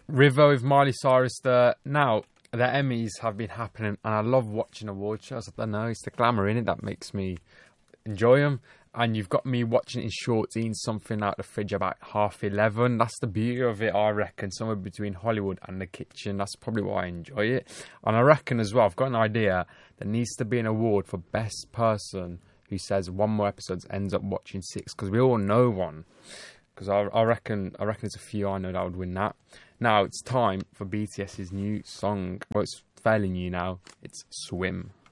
River with Miley Cyrus there. Now, the Emmys have been happening, and I love watching award shows. I don't know, it's the glamour in it that makes me enjoy them. And you've got me watching it in shorts, eating something out the fridge about 11:30. That's the beauty of it, I reckon. Somewhere between Hollywood and the kitchen. That's probably why I enjoy it. And I reckon as well, I've got an idea. There needs to be an award for best person who says one more episode ends up watching 6. Because we all know one. Because I reckon there's a few I know that would win that. Now it's time for BTS's new song. Well, it's fairly new now. It's Swim.